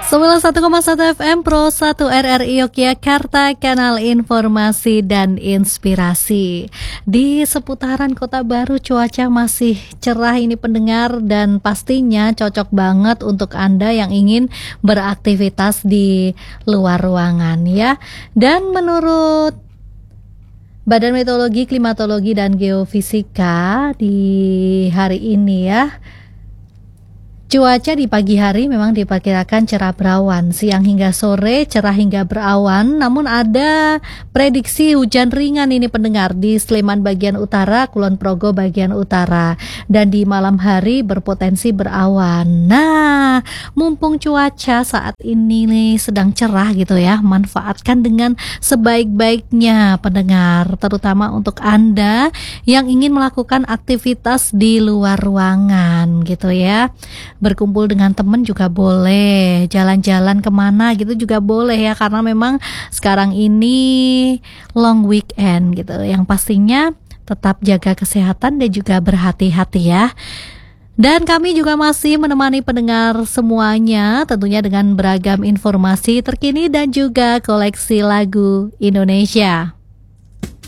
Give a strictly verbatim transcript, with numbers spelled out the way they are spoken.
sembilan puluh satu koma satu F M Pro satu R R I Yogyakarta, kanal informasi dan inspirasi. Di seputaran Kota Baru cuaca masih cerah ini pendengar, dan pastinya cocok banget untuk Anda yang ingin beraktivitas di luar ruangan ya. Dan menurut Badan Meteorologi, Klimatologi dan Geofisika di hari ini ya, cuaca di pagi hari memang diperkirakan cerah berawan, siang hingga sore cerah hingga berawan, namun ada prediksi hujan ringan ini pendengar di Sleman bagian utara, Kulon Progo bagian utara, dan di malam hari berpotensi berawan. Nah, mumpung cuaca saat ini nih sedang cerah gitu ya, manfaatkan dengan sebaik-baiknya pendengar, terutama untuk Anda yang ingin melakukan aktivitas di luar ruangan gitu ya. Berkumpul dengan teman juga boleh, jalan-jalan kemana gitu juga boleh ya, karena memang sekarang ini long weekend gitu. Yang pastinya tetap jaga kesehatan dan juga berhati-hati ya. Dan kami juga masih menemani pendengar semuanya tentunya dengan beragam informasi terkini dan juga koleksi lagu Indonesia.